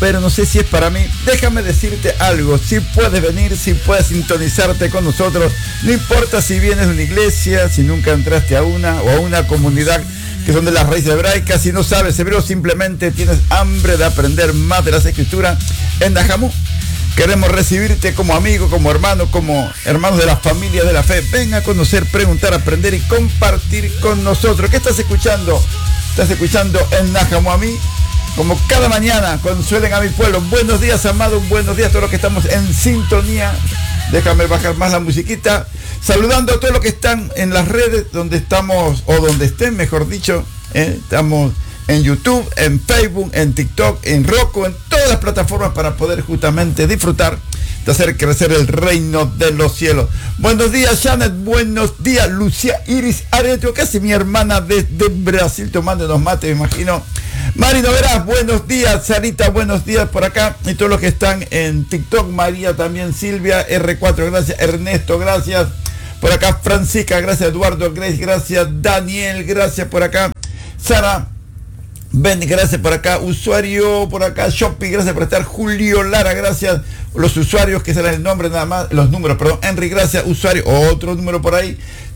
pero no sé si es para mí. Déjame decirte algo, si puedes venir, si puedes sintonizarte con nosotros, no importa si vienes de una iglesia, si nunca entraste a una o a una comunidad que son de las raíces hebraicas, si no sabes hebreo, simplemente tienes hambre de aprender más de las escrituras, en Nahamu queremos recibirte como amigo, como hermanos de la familia de la fe. Ven a conocer, preguntar, aprender y compartir con nosotros. ¿Qué estás escuchando? Estás escuchando en Nahamu a mí, como cada mañana, consuelen a mi pueblo. Buenos días, amados, buenos días a todos los que estamos en sintonía. Déjame bajar más la musiquita. Saludando a todos los que están en las redes donde estamos, o donde estén, mejor dicho. Estamos en YouTube, en Facebook, en TikTok, en Roku, en todas las plataformas para poder justamente disfrutar de hacer crecer el reino de los cielos. Buenos días, Janet. Buenos días, Lucia Iris Areto, casi mi hermana desde Brasil, tomándonos mate, me imagino. Mari Noveras, buenos días. Sarita, buenos días por acá. Y todos los que están en TikTok, María también, Silvia, R4, gracias. Ernesto, gracias. Por acá, Francisca, gracias. Eduardo, Grace, gracias. Daniel, gracias por acá. Sara, Ben, gracias por acá. Usuario por acá, Shopping, gracias por estar. Julio Lara, gracias. Los usuarios que serán el nombre nada más, los números, perdón. Henry, gracias. Usuario, otro número por ahí,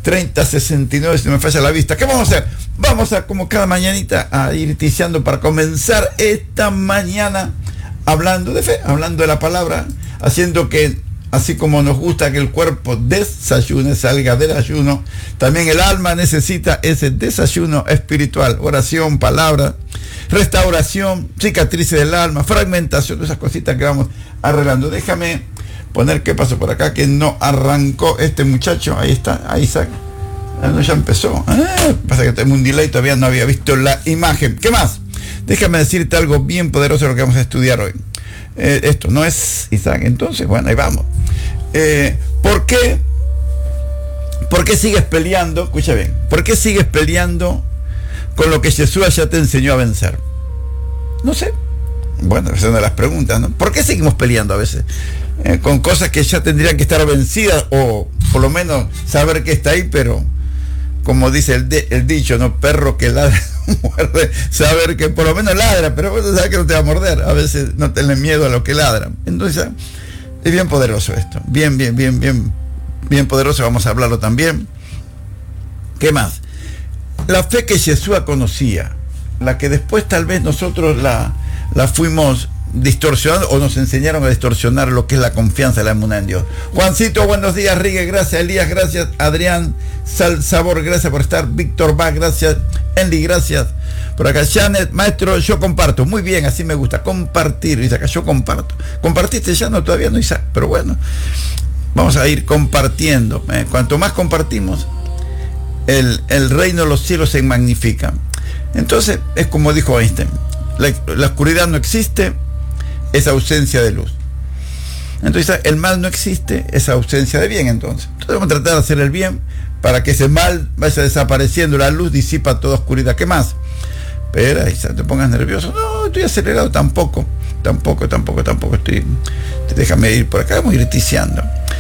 3069, si no me falla la vista. ¿Qué vamos a hacer? Vamos a, como cada mañanita, a ir ticiando para comenzar esta mañana hablando de fe, hablando de la palabra, haciendo que, así como nos gusta que el cuerpo desayune, salga del ayuno, también el alma necesita ese desayuno espiritual, oración, palabra, restauración, cicatrices del alma, fragmentación, esas cositas que vamos arreglando. Déjame poner qué pasó por acá, que no arrancó este muchacho. Ahí está, ahí Isaac. No, ya empezó. Pasa que tengo un delay, todavía no había visto la imagen. ¿Qué más? Déjame decirte algo bien poderoso de lo que vamos a estudiar hoy. Esto no es Isaac, entonces, bueno, ahí vamos. ¿Por qué sigues peleando? Escucha bien. ¿Por qué sigues peleando con lo que Jesús ya te enseñó a vencer? No sé. Bueno, esa es una de las preguntas, ¿no? ¿Por qué seguimos peleando a veces? Con cosas que ya tendrían que estar vencidas, o por lo menos saber que está ahí, pero como dice el dicho, ¿no? Perro que ladra muerde, saber que por lo menos ladra, pero vos sabes que no te va a morder. A veces no tenés miedo a lo que ladran. Entonces, es bien poderoso esto. Bien poderoso, vamos a hablarlo también. ¿Qué más? La fe que Jesús conocía, la que después tal vez nosotros la fuimos distorsionando, o nos enseñaron a distorsionar lo que es la confianza, la emuná en Dios. Juancito, buenos días. Rigue, gracias. Elías, gracias. Adrián Sabor, gracias por estar. Víctor Va, gracias. Endy, gracias. Por acá, Janet, maestro, yo comparto. Muy bien, así me gusta, compartir. Dice acá, yo comparto. ¿Compartiste ya? No, todavía no, Isaac, pero bueno, vamos a ir compartiendo. Cuanto más compartimos, el reino de los cielos se magnifica. Entonces, es como dijo Einstein, la oscuridad no existe, es ausencia de luz. Entonces, el mal no existe, es ausencia de bien. Entonces vamos a tratar de hacer el bien para que ese mal vaya desapareciendo. La luz disipa toda oscuridad. ¿Qué más? Espera, Isa, te pongas nervioso. No, estoy acelerado, tampoco estoy. Déjame ir por acá, vamos a ir ticiando.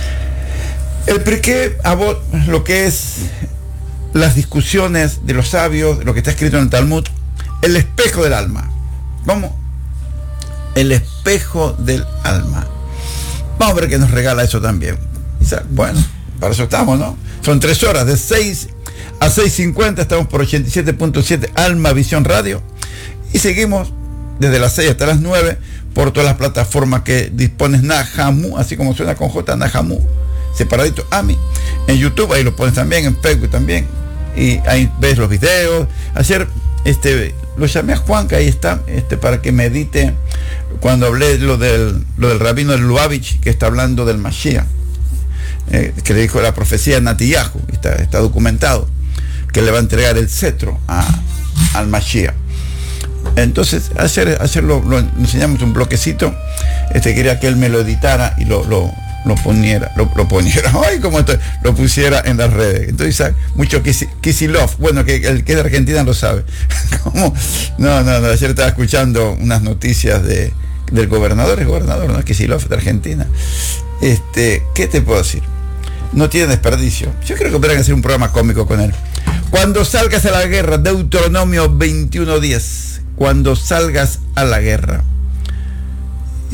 El Pirkei Avot, lo que es las discusiones de los sabios, lo que está escrito en el Talmud, el espejo del alma. ¿Cómo? El espejo del alma. Vamos a ver qué nos regala eso también. Isaac, bueno, para eso estamos, ¿no? Son 3 horas, de 6 a 6:50, estamos por 87.7 Alma Visión Radio, y seguimos desde las 6 hasta las 9 por todas las plataformas que dispones. Nahamu, así como suena con J, Nahamu, separadito, Ami, en YouTube, ahí lo pones también, en Facebook también, y ahí ves los videos. Ayer lo llamé a Juan, que ahí está, para que medite cuando hablé lo del rabino del Lubavitch, que está hablando del Mashiach, que le dijo la profecía de Natiyahu, está documentado, que le va a entregar el cetro al Mashiach. Entonces, ayer lo enseñamos un bloquecito, quería que él me lo editara y lo poniera, ay, como lo pusiera en las redes. Entonces, mucho Kisilov, bueno, que el que es de Argentina lo sabe. ¿Cómo? No, ayer estaba escuchando unas noticias del gobernador, ¿no? Kisilov, de Argentina. ¿Qué te puedo decir? No tiene desperdicio. Yo creo que podrían hacer un programa cómico con él. Cuando salgas a la guerra, Deuteronomio 21:10. Cuando salgas a la guerra,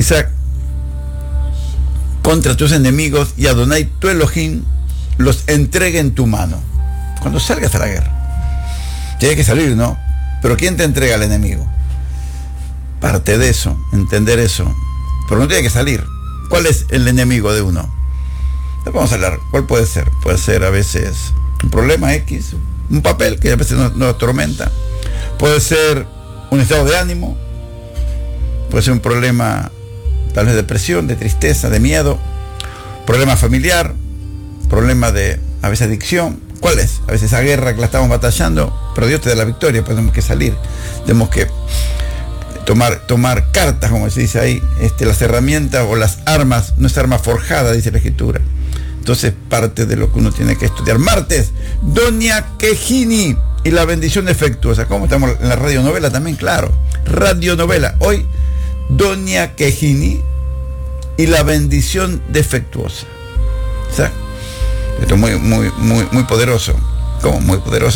Isaac, contra tus enemigos, y Adonai, tu Elohim, los entregue en tu mano. Cuando salgas a la guerra, tienes que salir, ¿no? Pero ¿quién te entrega al enemigo? Parte de eso, entender eso. Pero no tiene que salir. ¿Cuál es el enemigo de uno? Vamos a hablar. ¿Cuál puede ser? Puede ser a veces un problema X, un papel que a veces nos atormenta. Puede ser un estado de ánimo. Puede ser un problema, tal vez de depresión, de tristeza, de miedo. Problema familiar. Problema de, a veces, adicción. ¿Cuál es? A veces esa guerra que la estamos batallando, pero Dios te da la victoria, pues tenemos que salir. Tenemos que tomar cartas, como se dice ahí, las herramientas o las armas, no es arma forjada, dice la Escritura. Entonces, parte de lo que uno tiene que estudiar. Martes, Doña Quejini y la bendición defectuosa. ¿Cómo estamos en la radionovela también? Claro, radionovela. Hoy, Doña Quejini y la bendición defectuosa. O sea, esto es muy poderoso. ¿Cómo? Muy poderosa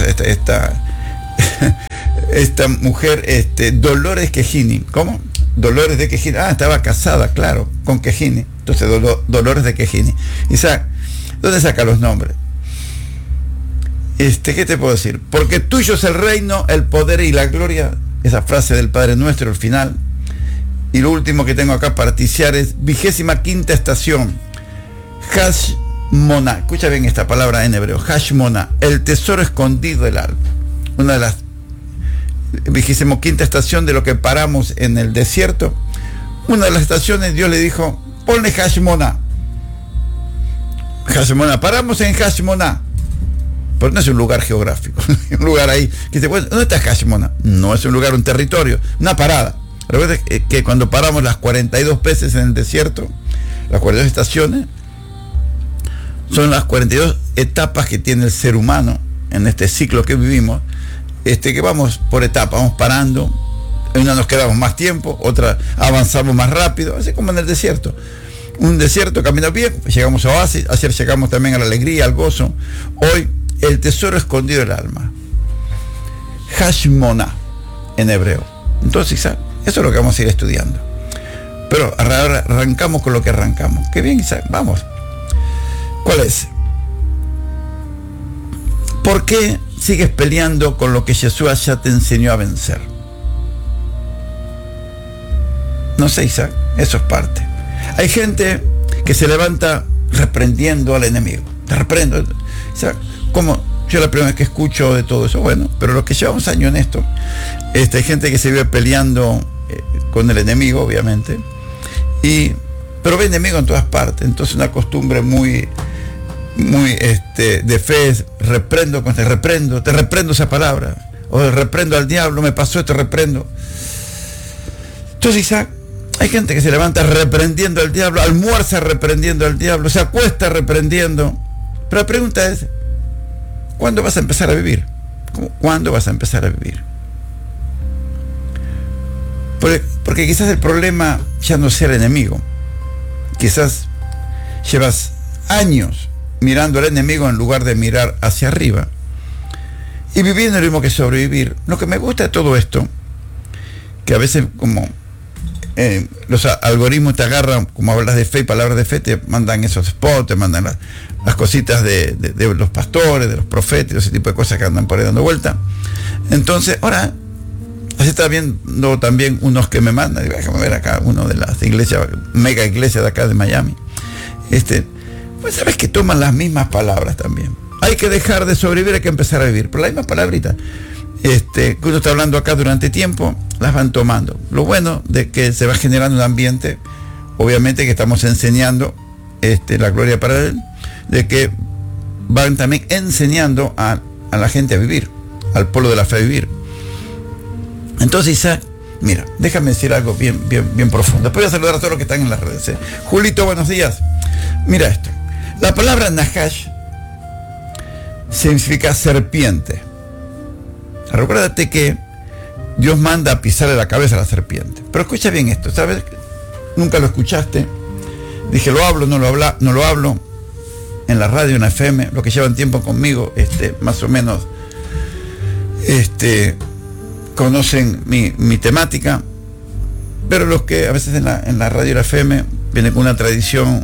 esta mujer, Dolores Quejini. ¿Cómo? Dolores de Quejini. Ah, estaba casada, claro, con Quejini. Entonces, Dolores de Quejini. Isaac, ¿dónde saca los nombres? ¿Qué te puedo decir? Porque tuyo es el reino, el poder y la gloria. Esa frase del Padre Nuestro al final. Y lo último que tengo acá para ticiar es 25ª estación. Hashmona. Escucha bien esta palabra en hebreo. Hashmona, el tesoro escondido del alma. Una de las 25ª estación de lo que paramos en el desierto. Una de las estaciones, Dios le dijo, ponle Hashmona. Hashmona, paramos en Hashmona. Pero no es un lugar geográfico, un lugar ahí que te puede, ¿dónde está Hashmona? No es un lugar, un territorio, una parada. Recuerda que cuando paramos las 42 veces en el desierto, las 42 estaciones, son las 42 etapas que tiene el ser humano en este ciclo que vivimos, que vamos por etapas, vamos parando, en una nos quedamos más tiempo, otra avanzamos más rápido, así como en el desierto. Un desierto, camino bien, llegamos a Oasis, ayer llegamos también a la alegría, al gozo. Hoy, el tesoro escondido del alma. Hashmona, en hebreo. Entonces, Isaac, eso es lo que vamos a ir estudiando. Pero ahora arrancamos con lo que arrancamos. Qué bien, Isaac, vamos. ¿Cuál es? ¿Por qué sigues peleando con lo que Jesús ya te enseñó a vencer? No sé, Isaac, eso es parte. Hay gente que se levanta reprendiendo al enemigo. Te reprendo. Isaac, ¿cómo? Yo la primera vez que escucho de todo eso, bueno, pero los que llevamos años en esto, hay gente que se vive peleando con el enemigo, obviamente, pero ve enemigo en todas partes. Entonces una costumbre muy de fe es te reprendo esa palabra, o reprendo al diablo, me pasó esto, reprendo. Entonces, Isaac, hay gente que se levanta reprendiendo al diablo, almuerza reprendiendo al diablo, se acuesta reprendiendo. Pero la pregunta es, ¿cuándo vas a empezar a vivir? ¿Cuándo vas a empezar a vivir? Porque quizás el problema ya no sea el enemigo. Quizás llevas años mirando al enemigo en lugar de mirar hacia arriba. Y viviendo lo mismo que sobrevivir. Lo que me gusta de todo esto, que a veces como los algoritmos te agarran, como hablas de fe y palabras de fe, te mandan esos spots, te mandan las cositas de los pastores, de los profetas, ese tipo de cosas que andan por ahí dando vuelta. Entonces, ahora, así está viendo también unos que me mandan, déjame ver acá, uno de las iglesias, mega iglesias de acá de Miami, pues sabes que toman las mismas palabras también. Hay que dejar de sobrevivir, hay que empezar a vivir, pero las mismas palabritas. Que uno está hablando acá durante tiempo, las van tomando. Lo bueno de que se va generando un ambiente, obviamente que estamos enseñando, la gloria para él, de que van también enseñando a la gente a vivir, al pueblo de la fe a vivir. Entonces, Isaac, mira, déjame decir algo bien profundo. Después voy a saludar a todos los que están en las redes. Julito, buenos días. Mira esto. La palabra Nahash significa serpiente. Recuérdate que Dios manda a pisarle la cabeza a la serpiente. Pero escucha bien esto, ¿sabes? Nunca lo escuchaste. Dije, ¿lo hablo? No lo hablo. En la radio, en la FM, los que llevan tiempo conmigo, más o menos, conocen mi temática. Pero los que a veces en la radio y la FM vienen con una tradición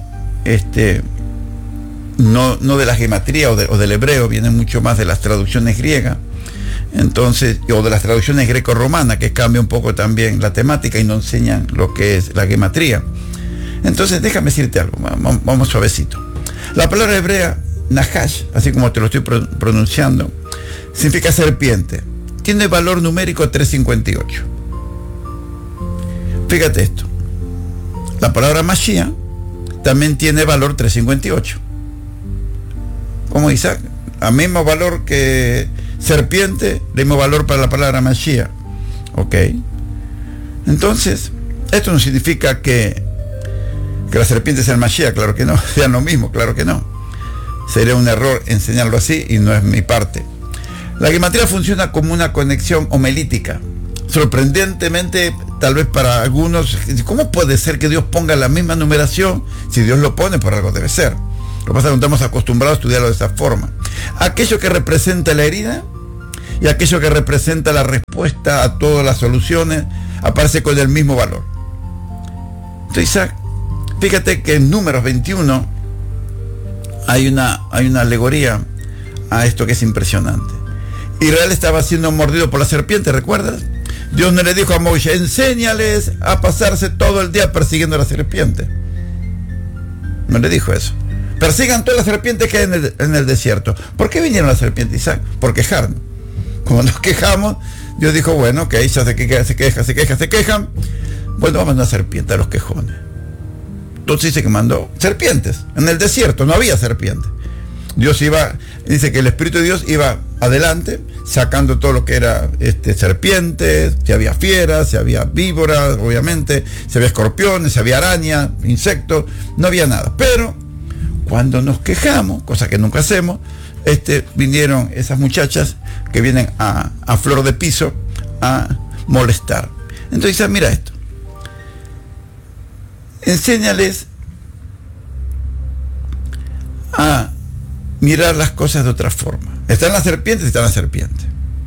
no de la gematría o del hebreo, vienen mucho más de las traducciones griegas, entonces, o de las traducciones greco-romanas, que cambia un poco también la temática y nos enseñan lo que es la gematría. Entonces, déjame decirte algo, vamos suavecito. La palabra hebrea, nahash, así como te lo estoy pronunciando, significa serpiente. Tiene valor numérico 358. Fíjate esto. La palabra Mashiach también tiene valor 358. Como Isaac, al mismo valor que serpiente, el mismo valor para la palabra Mashiach. Ok. Entonces, esto no significa que la serpiente sea el Mashiach, claro que no, sea lo mismo, claro que no. Sería un error enseñarlo así y no es mi parte. La gematría funciona como una conexión homelítica. Sorprendentemente, tal vez para algunos, ¿cómo puede ser que Dios ponga la misma numeración? Si Dios lo pone, por algo debe ser. Lo que pasa es que no estamos acostumbrados a estudiarlo de esa forma. Aquello que representa la herida y aquello que representa la respuesta a todas las soluciones aparece con el mismo valor. Entonces, Isaac, fíjate que en Números 21 hay una alegoría a esto que es impresionante. Israel estaba siendo mordido por la serpiente, ¿recuerdas? Dios no le dijo a Moisés, enséñales a pasarse todo el día persiguiendo a la serpiente. No le dijo eso. Persigan todas las serpientes que hay en el desierto. ¿Por qué vinieron las serpientes, Isaac? Por quejarnos. Como nos quejamos, Dios dijo, bueno, ok, ya se quejan. Bueno, vamos a una serpiente a los quejones. Entonces dice que mandó serpientes. En el desierto no había serpientes. Dios dice que el Espíritu de Dios iba adelante, sacando todo lo que era serpientes, si había fieras, si había víboras, obviamente, si había escorpiones, si había arañas, insectos, no había nada. Pero cuando nos quejamos, cosa que nunca hacemos, vinieron esas muchachas que vienen a flor de piso a molestar. Entonces, mira esto. Enséñales a mirar las cosas de otra forma. Están las serpientes, están las serpientes.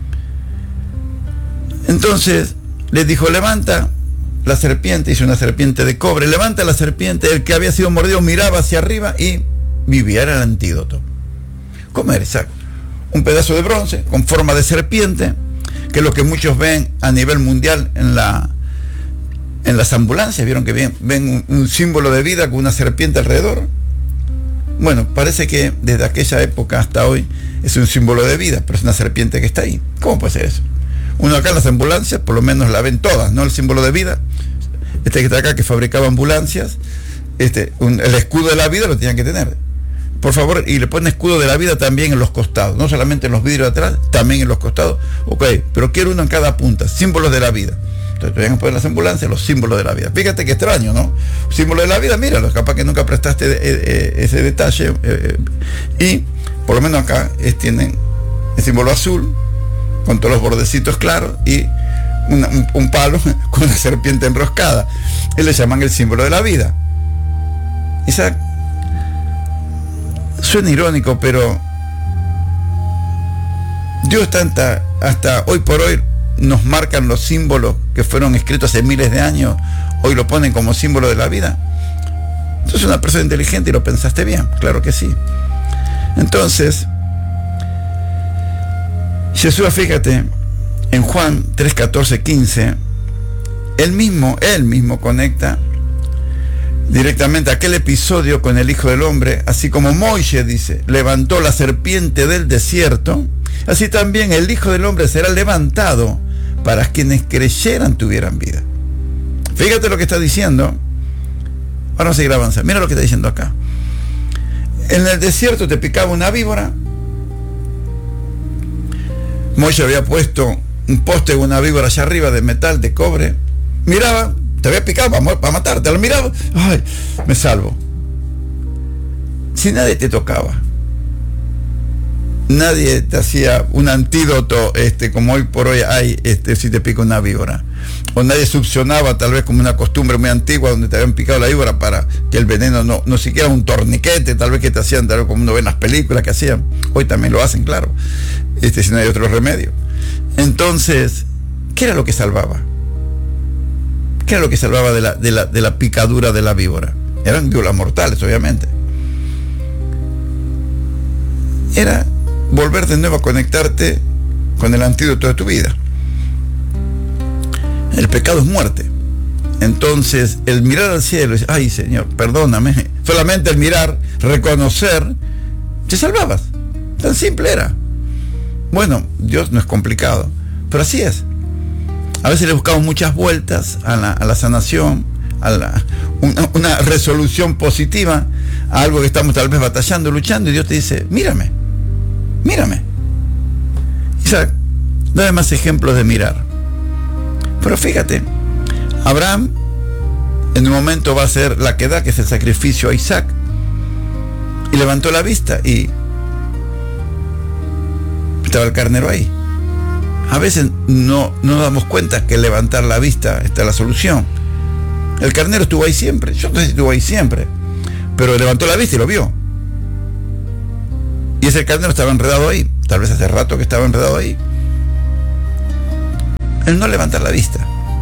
Entonces les dijo, levanta la serpiente, hizo una serpiente de cobre, levanta la serpiente, el que había sido mordido miraba hacia arriba y vivía, era el antídoto. ¿Cómo era, Isaac? Un pedazo de bronce con forma de serpiente, que es lo que muchos ven a nivel mundial en las ambulancias. ¿Vieron que ven un símbolo de vida con una serpiente alrededor? Bueno, parece que desde aquella época hasta hoy es un símbolo de vida, pero es una serpiente que está ahí. ¿Cómo puede ser eso? Uno acá en las ambulancias, por lo menos la ven todas, ¿no? El símbolo de vida. Que está acá, que fabricaba ambulancias, el escudo de la vida lo tenían que tener. Por favor, y le ponen escudo de la vida también en los costados, no solamente en los vidrios de atrás, también en los costados. Ok, pero quiero uno en cada punta, símbolos de la vida. Entonces te van a poner las ambulancias los símbolos de la vida. Fíjate qué extraño, ¿no? Símbolo de la vida, míralo, capaz que nunca prestaste ese detalle. Y por lo menos acá tienen el símbolo azul, con todos los bordecitos claros, y un palo con una serpiente enroscada. Y le llaman el símbolo de la vida. Isaac, suena irónico, pero Dios hasta hoy por hoy nos marcan los símbolos que fueron escritos hace miles de años, hoy lo ponen como símbolo de la vida. Tú eres una persona inteligente y lo pensaste bien, claro que sí. Entonces, Jesús, fíjate, en Juan 3, 14, 15, él mismo conecta directamente aquel episodio con el Hijo del Hombre, así como Moisés dice, levantó la serpiente del desierto, así también el Hijo del Hombre será levantado para quienes creyeran tuvieran vida. Fíjate lo que está diciendo. Vamos a seguir avanzando. Mira lo que está diciendo acá. En el desierto te picaba una víbora. Moisés había puesto un poste con una víbora allá arriba de metal, de cobre. Miraba, te había picado para matarte. Lo miraba, ay, me salvo. Si nadie te tocaba, nadie te hacía un antídoto como hoy por hoy hay si te pica una víbora, o nadie succionaba, tal vez como una costumbre muy antigua donde te habían picado la víbora para que el veneno no siquiera un torniquete tal vez que te hacían, tal vez como uno ve en las películas que hacían, hoy también lo hacen, claro, si no hay otro remedio. Entonces, ¿qué era lo que salvaba? ¿Qué era lo que salvaba de la picadura de la víbora? Eran víboras mortales, obviamente. Era volver de nuevo a conectarte con el antídoto de tu vida. El pecado es muerte. Entonces, el mirar al cielo y decir, ay Señor, perdóname, solamente el mirar, reconocer, te salvabas. Tan simple era. Bueno, Dios no es complicado, pero así es. A veces le buscamos muchas vueltas a la sanación, a una resolución positiva, a algo que estamos tal vez batallando, luchando, y Dios te dice, mírame. Isaac, dame más ejemplos de mirar. Pero fíjate, Abraham en un momento va a hacer la queda, que es el sacrificio a Isaac, y levantó la vista y estaba el carnero ahí. A veces no nos damos cuenta que levantar la vista está la solución. El carnero estuvo ahí siempre, yo no sé si estuvo ahí siempre, pero levantó la vista y lo vio. Y ese carnero estaba enredado ahí, tal vez hace rato que estaba enredado ahí. Él no levanta la vista.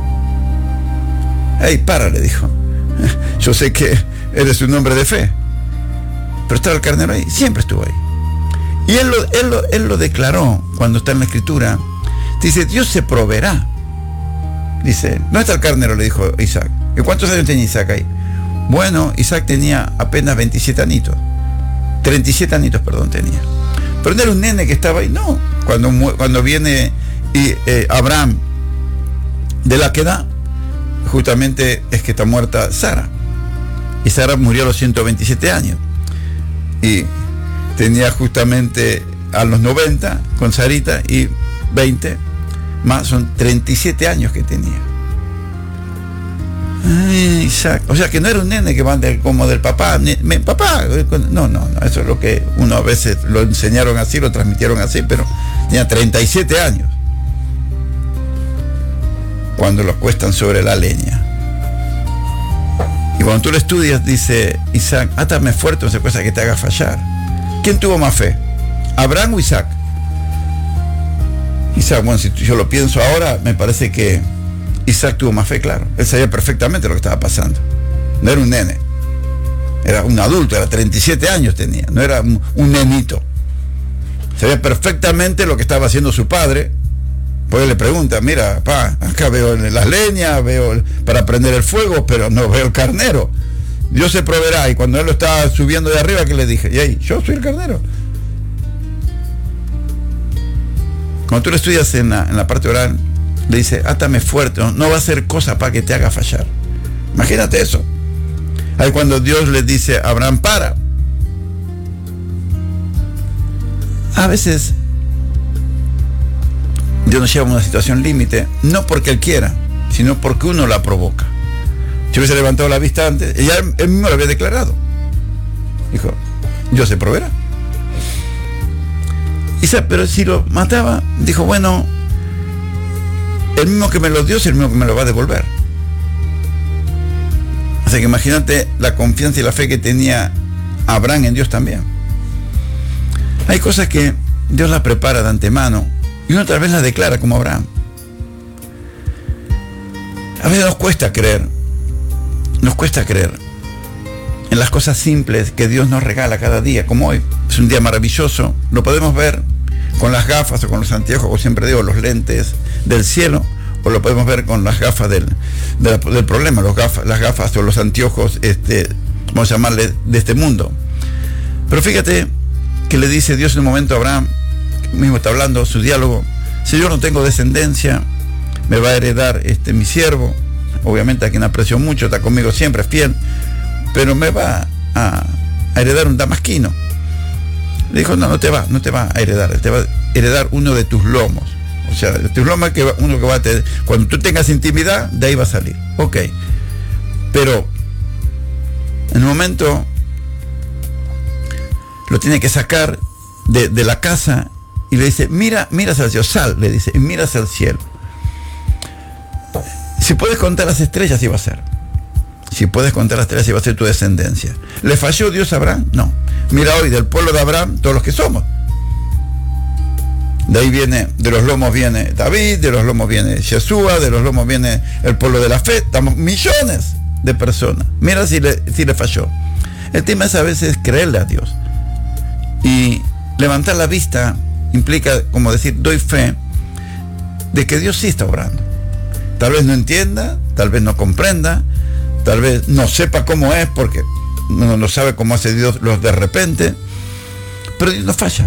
¡Ey, para!, le dijo. Yo sé que eres un hombre de fe, pero estaba el carnero ahí, siempre estuvo ahí. Y él lo declaró cuando está en la escritura. Dice, Dios se proveerá. Dice, ¿dónde está el carnero?, le dijo Isaac. ¿Y cuántos años tenía Isaac ahí? Bueno, Isaac tenía apenas 27 anitos. 37 anitos, perdón, tenía. Pero no era un nene que estaba ahí, no. Cuando viene Abraham de la queda, justamente es que está muerta Sara. Y Sara murió a los 127 años. Y tenía justamente a los 90 con Sarita y 20 más, son 37 años que tenía. Ay, Isaac, o sea que no era un nene que va como del papá, papá, no, eso es lo que uno a veces lo enseñaron así, lo transmitieron así, pero tenía 37 años cuando lo acuestan sobre la leña. Y cuando tú lo estudias, dice Isaac, átame fuerte, no sea cosa que te haga fallar. ¿Quién tuvo más fe? ¿Abraham o Isaac? Isaac, bueno, si yo lo pienso ahora, me parece que Isaac tuvo más fe, claro. Él sabía perfectamente lo que estaba pasando. No era un nene, era un adulto, era 37 años tenía, no era un nenito. Sabía perfectamente lo que estaba haciendo su padre. Pues le pregunta, mira, pa, acá veo las leñas, veo para prender el fuego, pero no veo el carnero. Dios se proveerá. Y cuando él lo estaba subiendo de arriba, que le dije, hey, yo soy el carnero. Cuando tú lo estudias en la parte oral, le dice, átame fuerte, no va a ser cosa para que te haga fallar. Imagínate eso. Ahí cuando Dios le dice a Abraham, para. A veces Dios nos lleva a una situación límite, no porque Él quiera, sino porque uno la provoca. Si hubiese levantado la vista antes, ella él mismo lo había declarado. Dijo, Dios se proveerá. Pero si lo mataba, dijo, bueno, el mismo que me lo dio es el mismo que me lo va a devolver. Así que imagínate la confianza y la fe que tenía Abraham en Dios también. Hay cosas que Dios las prepara de antemano y uno tal vez las declara como Abraham. A veces nos cuesta creer en las cosas simples que Dios nos regala cada día, como hoy. Es un día maravilloso, lo podemos ver con las gafas o con los anteojos, como siempre digo, los lentes del cielo, o lo podemos ver con las gafas del problema, las gafas o los anteojos, vamos a llamarle, de este mundo. Pero fíjate que le dice Dios en un momento a Abraham, mismo está hablando su diálogo, si yo no tengo descendencia, me va a heredar mi siervo, obviamente a quien aprecio mucho, está conmigo siempre, es fiel, pero me va a heredar un damasquino. Le dijo, no te va a heredar, te va a heredar uno de tus lomos. O sea, de tus lomos, uno que va a tener, cuando tú tengas intimidad, de ahí va a salir. Ok. Pero en un momento lo tiene que sacar de la casa y le dice, mira hacia el cielo, sal, le dice, y mira hacia el cielo. Si puedes contar las estrellas, sí va a ser. Si puedes contar las estrellas, sí va a ser tu descendencia. ¿Le falló Dios a Abraham? No. Mira hoy, del pueblo de Abraham, todos los que somos. De ahí viene, de los lomos viene David, de los lomos viene Yeshua, de los lomos viene el pueblo de la fe. Estamos millones de personas. Mira si le falló. El tema es a veces creerle a Dios. Y levantar la vista implica, como decir, doy fe de que Dios sí está obrando. Tal vez no entienda, tal vez no comprenda, tal vez no sepa cómo es, porque no sabe cómo hace Dios los de repente, pero Dios no falla.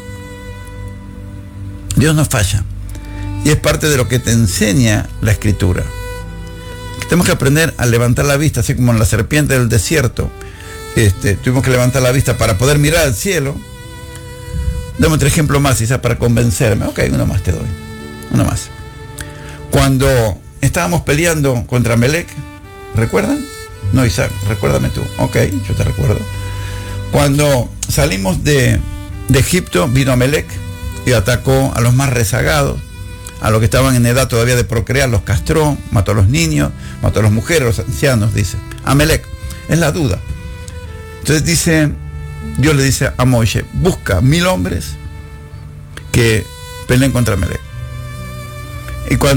Dios no falla. Y es parte de lo que te enseña la Escritura. Tenemos que aprender a levantar la vista, así como en la serpiente del desierto. Tuvimos que levantar la vista para poder mirar al cielo. Dame otro ejemplo más, quizás para convencerme. Ok, uno más te doy. Uno más. Cuando estábamos peleando contra Amalek, ¿recuerdan? No, Isaac, recuérdame tú. Ok, yo te recuerdo. Cuando salimos de Egipto, vino Amalek y atacó a los más rezagados, a los que estaban en edad todavía de procrear, los castró, mató a los niños, mató a las mujeres, a los ancianos, dice. Amalek, es la duda. Entonces Dios le dice a Moisés, busca 1000 hombres que peleen contra Amalek. Y cuando